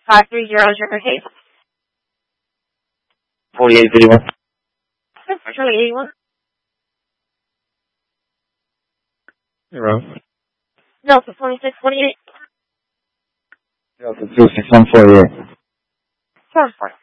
530 is your case. 4881. Charlie 81. Zero. Delta 2628. Delta 26148. 74.